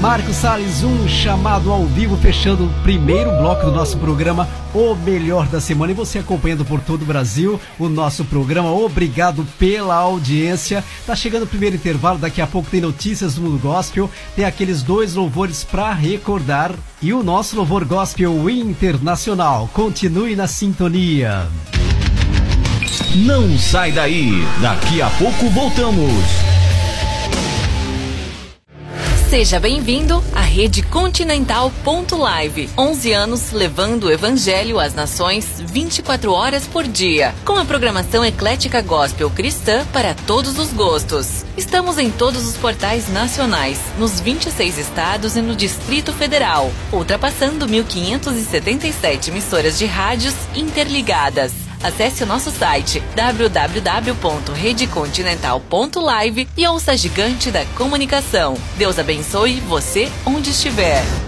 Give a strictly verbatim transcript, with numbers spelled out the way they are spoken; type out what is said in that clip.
Marcos Salles, um chamado ao vivo, fechando o primeiro bloco do nosso programa, O Melhor da Semana. E você acompanhando por todo o Brasil o nosso programa. Obrigado pela audiência. Tá chegando o primeiro intervalo, daqui a pouco tem notícias do mundo gospel, tem aqueles dois louvores para recordar e o nosso louvor gospel internacional. Continue na sintonia. Não sai daí, daqui a pouco voltamos. Seja bem-vindo à Rede Continental ponto live. onze anos levando o Evangelho às nações vinte e quatro horas por dia. Com a programação eclética gospel cristã para todos os gostos. Estamos em todos os portais nacionais, nos vinte e seis estados e no Distrito Federal, ultrapassando mil quinhentas e setenta e sete emissoras de rádios interligadas. Acesse o nosso site w w w ponto rede continental ponto live e ouça a gigante da comunicação. Deus abençoe você onde estiver.